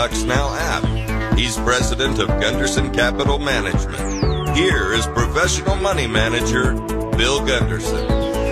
Now app. He's president of Gunderson Capital Management. Here is professional money manager Bill Gunderson.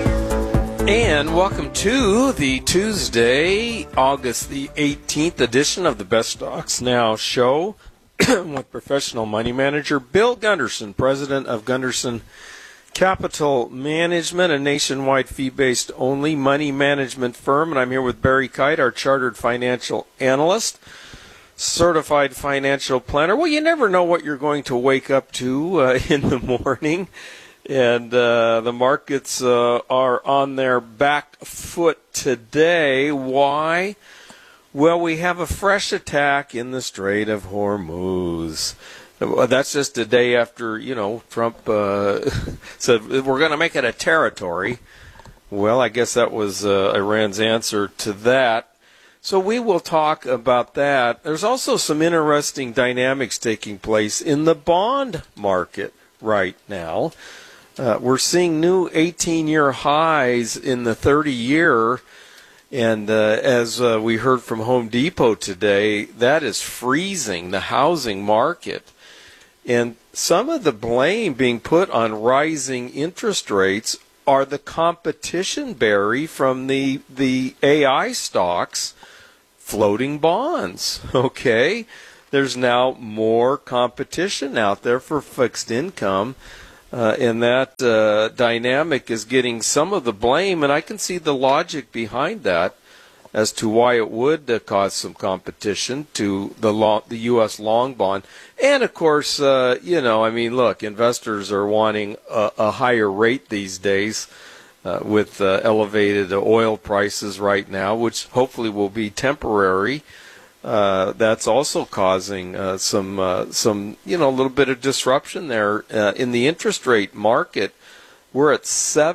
And welcome to the Tuesday, August the 18th edition of the Best Stocks Now show with professional money manager Bill Gunderson, president of Gunderson Capital Management, a nationwide fee-based only money management firm. And I'm here with Barry Kite, our chartered financial analyst, certified financial planner. Well, you never know what you're going to wake up to in the morning. And the markets are on their back foot today. Why? Well, we have a fresh attack in the Strait of Hormuz. That's just a day after, Trump said we're going to make it a territory. Well, I guess that was Iran's answer to that. So we will talk about that. There's also some interesting dynamics taking place in the bond market right now. We're seeing new 18-year highs in the 30-year, and as we heard from Home Depot today, that is freezing the housing market. And some of the blame being put on rising interest rates are the competition, Barry, from the AI stocks floating bonds, okay? There's now more competition out there for fixed income. And that dynamic is getting some of the blame, and I can see the logic behind that as to why it would cause some competition to the U.S. long bond. And, of course, look, investors are wanting a higher rate these days with elevated oil prices right now, which hopefully will be temporary. That's also causing some a little bit of disruption there in the interest rate market. We're at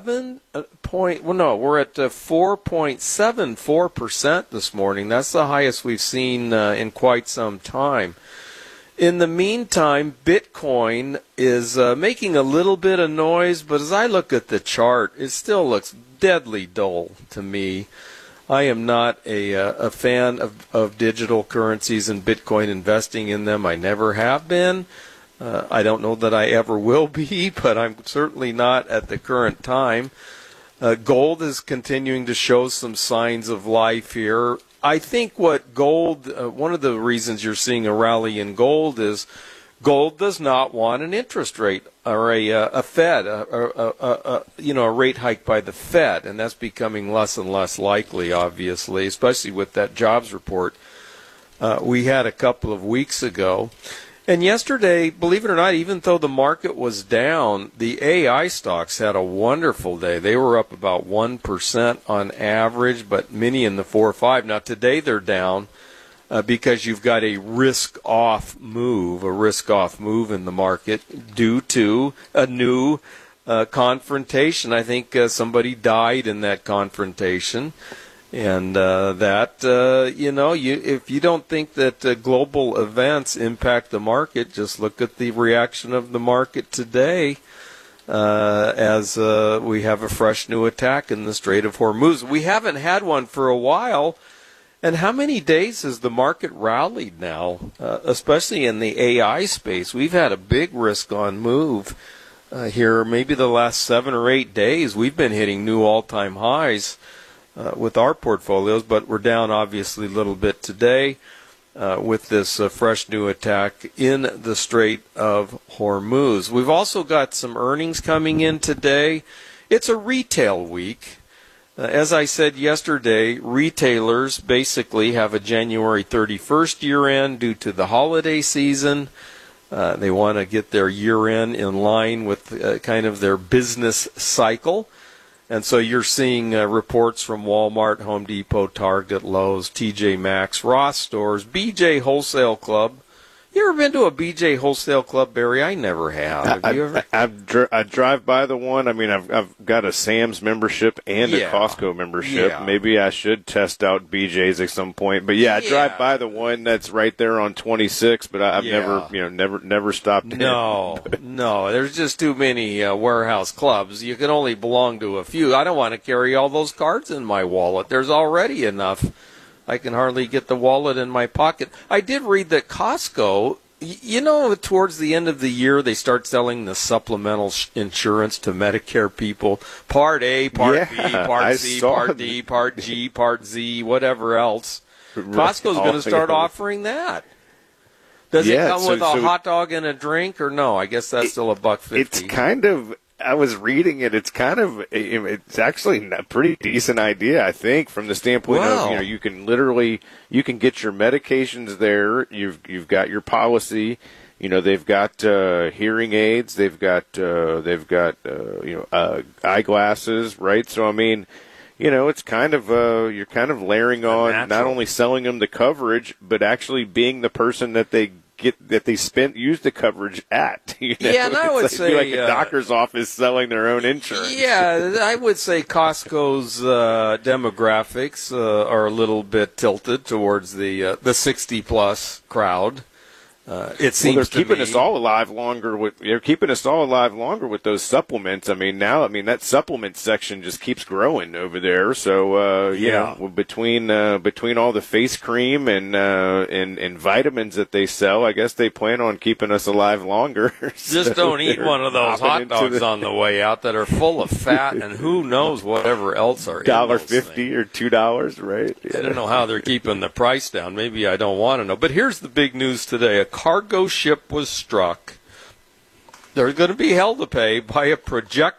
4.74% this morning. That's the highest we've seen in quite some time. In the meantime, Bitcoin is making a little bit of noise, but as I look at the chart, it still looks deadly dull to me. I am not a fan of digital currencies and Bitcoin, investing in them. I never have been. I don't know that I ever will be, but I'm certainly not at the current time. Gold is continuing to show some signs of life here. I think what gold, one of the reasons you're seeing a rally in gold is gold does not want an interest rate or a Fed, a rate hike by the Fed, and that's becoming less and less likely, obviously, especially with that jobs report we had a couple of weeks ago. And yesterday, believe it or not, even though the market was down, the AI stocks had a wonderful day. They were up about 1% on average, but many in the 4 or 5. Now today they're down. Because you've got a risk-off move in the market due to a new confrontation. I think somebody died in that confrontation, and if you don't think that global events impact the market, just look at the reaction of the market today as we have a fresh new attack in the Strait of Hormuz. We haven't had one for a while. And how many days has the market rallied now, especially in the AI space? We've had a big risk-on move here. Maybe the last 7 or 8 days, we've been hitting new all-time highs with our portfolios, but we're down obviously a little bit today with this fresh new attack in the Strait of Hormuz. We've also got some earnings coming in today. It's a retail week. As I said yesterday, retailers basically have a January 31st year-end due to the holiday season. They want to get their year-end in line with kind of their business cycle. And so you're seeing reports from Walmart, Home Depot, Target, Lowe's, TJ Maxx, Ross Stores, BJ Wholesale Club. You ever been to a BJ Wholesale Club, Barry? I never have. Have you ever? I drive by the one. I mean, I've got a Sam's membership and a Costco membership. Yeah. Maybe I should test out BJ's at some point. But I drive by the one that's right there on 26. But I've never stopped in. No. There's just too many warehouse clubs. You can only belong to a few. I don't want to carry all those cards in my wallet. There's already enough I can hardly get the wallet in my pocket. I did read that Costco, towards the end of the year, they start selling the supplemental insurance to Medicare people. Part A, Part B, Part C, Part D, Part G, Part Z, whatever else. Costco's going to start offering that. Does it come with a hot dog and a drink, or no? I guess that's still $1.50. It's kind of, I was reading it, it's actually a pretty decent idea, I think, from the standpoint of, you can get your medications there, you've got your policy, they've got hearing aids, they've got eyeglasses, right? So, I mean, it's kind of, you're kind of layering on, not only selling them the coverage, but actually being the person that they use the coverage at. Yeah, and I would say like a doctor's office selling their own insurance. Yeah, I would say Costco's demographics are a little bit tilted towards the 60-plus crowd. It seems they're keeping us all alive longer with those supplements. I mean, that supplement section just keeps growing over there. So between all the face cream and vitamins that they sell, I guess they plan on keeping us alive longer. Just don't eat one of those hot dogs on the way out that are full of fat and who knows whatever else are $1.50 or $2, right? Yeah. I don't know how they're keeping the price down. Maybe I don't want to know. But here's the big news today. A cargo ship was struck. They're going to be held to pay by a projectile